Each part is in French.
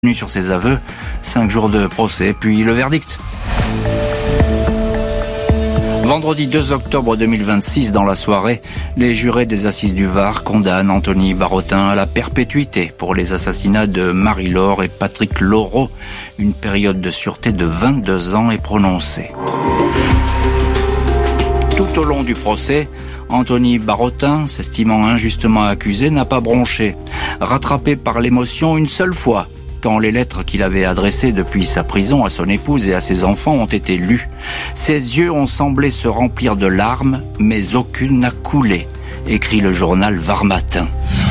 Sur ses aveux, 5 jours de procès, puis le verdict. Vendredi 2 octobre 2026, dans la soirée, les jurés des assises du Var condamnent Anthony Barotin à la perpétuité pour les assassinats de Marie-Laure et Patrick Laureau. Une période de sûreté de 22 ans est prononcée. Tout au long du procès, Anthony Barotin, s'estimant injustement accusé, n'a pas bronché. Rattrapé par l'émotion une seule fois, quand les lettres qu'il avait adressées depuis sa prison à son épouse et à ses enfants ont été lues. Ses yeux ont semblé se remplir de larmes, mais aucune n'a coulé, écrit le journal Var Matin.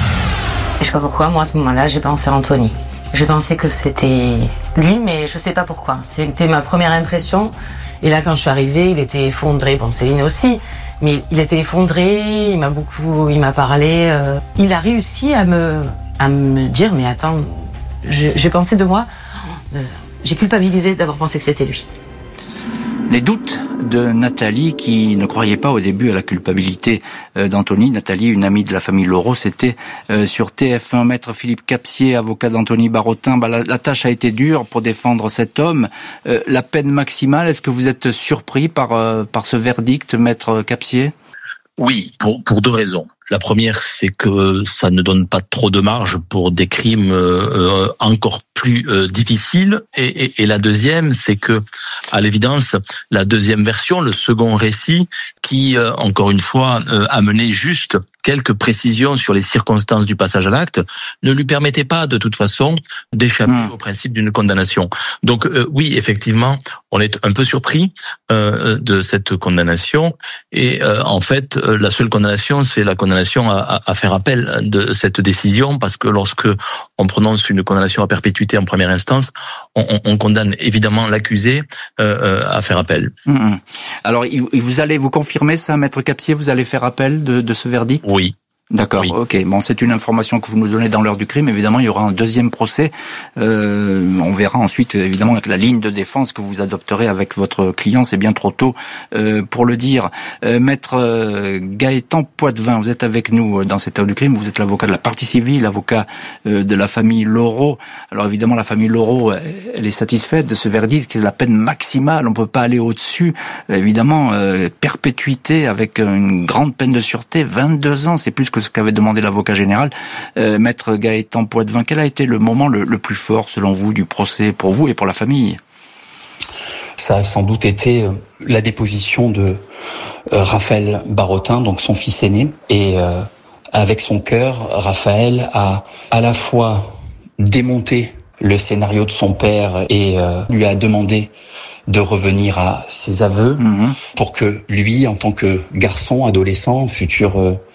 Je sais pas pourquoi, moi à ce moment-là, j'ai pensé à Anthony. Je pensais que c'était lui, mais je sais pas pourquoi. C'était ma première impression. Et là, quand je suis arrivée, il était effondré. Bon, Céline aussi. Mais il était effondré, il m'a parlé. Il a réussi à me dire, mais attends, j'ai pensé de moi, j'ai culpabilisé d'avoir pensé que c'était lui. Les doutes de Nathalie, qui ne croyait pas au début à la culpabilité d'Anthony. Nathalie, une amie de la famille Laureau, c'était sur TF1. Maître Philippe Capsier, avocat d'Anthony Barotin. La tâche a été dure pour défendre cet homme. La peine maximale, est-ce que vous êtes surpris par ce verdict, Maître Capsier ? Oui, pour deux raisons. La première, c'est que ça ne donne pas trop de marge pour des crimes encore plus difficiles. Et la deuxième, c'est que, à l'évidence, la deuxième version, le second récit, qui, encore une fois, amenait juste quelques précisions sur les circonstances du passage à l'acte, ne lui permettait pas, de toute façon, d'échapper au principe d'une condamnation. Donc, oui, effectivement, on est un peu surpris de cette condamnation. Et en fait, la seule condamnation, c'est la condamnation à faire appel de cette décision, parce que lorsque on prononce une condamnation à perpétuité en première instance, on condamne évidemment l'accusé à faire appel. Alors, vous allez vous confirmer ça, Maître Capsier, vous allez faire appel de ce verdict ? Oui. D'accord, oui. Ok. Bon, c'est une information que vous nous donnez dans l'heure du crime. Évidemment, il y aura un deuxième procès. On verra ensuite, évidemment, avec la ligne de défense que vous adopterez avec votre client. C'est bien trop tôt pour le dire. Maître Gaëtan Poitvin, vous êtes avec nous dans cette heure du crime. Vous êtes l'avocat de la partie civile, l'avocat de la famille Laureau. Alors évidemment, la famille Laureau, elle est satisfaite de ce verdict, qui est la peine maximale. On peut pas aller au-dessus. Évidemment, perpétuité avec une grande peine de sûreté, 22 ans, c'est plus que ce qu'avait demandé l'avocat général. Maître Gaëtan Poitvin, quel a été le moment le plus fort, selon vous, du procès pour vous et pour la famille ? Ça a sans doute été la déposition de Raphaël Barotin, donc son fils aîné. Et avec son cœur, Raphaël a à la fois démonté le scénario de son père et lui a demandé de revenir à ses aveux pour que lui, en tant que garçon, adolescent, futur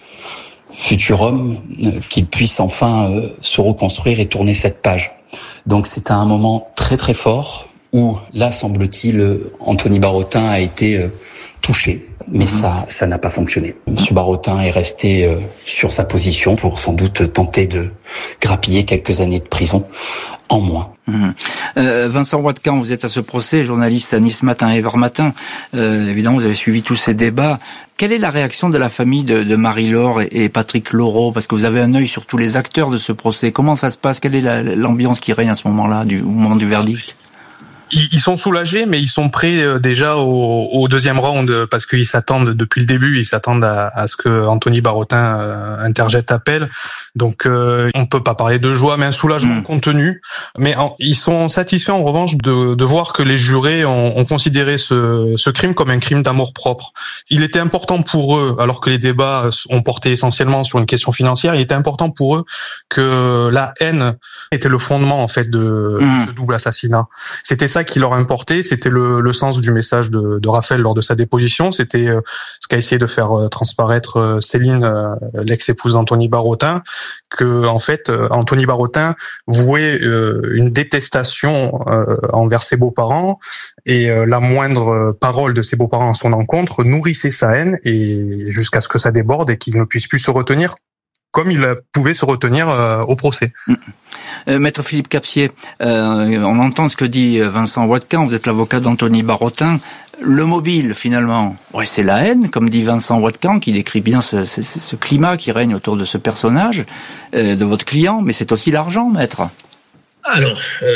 homme, qu'il puisse enfin se reconstruire et tourner cette page. Donc c'est un moment très très fort où, là, semble-t-il, Anthony Barotin a été touché. Mais ça n'a pas fonctionné. Monsieur Barotin est resté sur sa position pour sans doute tenter de grappiller quelques années de prison en moins. Vincent Watkan, vous êtes à ce procès, journaliste à Nice Matin et Var Matin. Évidemment, vous avez suivi tous ces débats. Quelle est la réaction de la famille de Marie-Laure et Patrick Laureau ? Parce que vous avez un œil sur tous les acteurs de ce procès. Comment ça se passe ? Quelle est l'ambiance qui règne à ce moment-là, au moment du verdict ? Ils sont soulagés, mais ils sont prêts déjà au deuxième round, parce qu'ils s'attendent depuis le début, ils s'attendent à ce que Anthony Barotin interjette appel. Donc on peut pas parler de joie, mais un soulagement contenu. Mais ils sont satisfaits en revanche de voir que les jurés ont considéré ce crime comme un crime d'amour-propre. Il était important pour eux, alors que les débats ont porté essentiellement sur une question financière, il était important pour eux que la haine était le fondement en fait de ce double assassinat. C'était ça qui leur importait, c'était le sens du message de Raphaël lors de sa déposition, c'était ce qu'a essayé de faire transparaître Céline, l'ex-épouse d'Anthony Barotin, que en fait Anthony Barotin vouait une détestation envers ses beaux-parents, et la moindre parole de ses beaux-parents à son encontre nourrissait sa haine, et jusqu'à ce que ça déborde et qu'il ne puisse plus se retenir, comme il pouvait se retenir au procès. Maître Philippe Capsier, on entend ce que dit Vincent Watkan, vous êtes l'avocat d'Anthony Barotin. Le mobile, finalement, c'est la haine, comme dit Vincent Watkan, qui décrit bien ce climat qui règne autour de ce personnage, de votre client, mais c'est aussi l'argent, maître. Alors,